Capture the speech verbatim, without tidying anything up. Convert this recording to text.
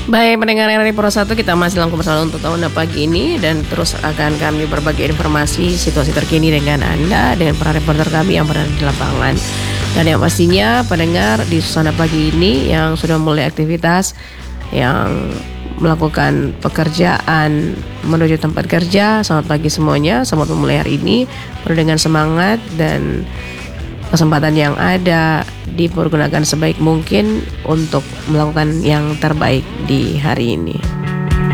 Baik, pendengar R R I Pro satu, kita masih dalam kebersamaan untuk tahun pagi ini dan terus akan kami berbagi informasi situasi terkini dengan Anda dengan para reporter kami yang berada di lapangan. Dan yang pastinya pendengar di suasana pagi ini yang sudah mulai aktivitas, yang melakukan pekerjaan menuju tempat kerja, selamat pagi semuanya. Selamat memulai hari ini penuh dengan semangat dan kesempatan yang ada dipergunakan sebaik mungkin untuk melakukan yang terbaik di hari ini.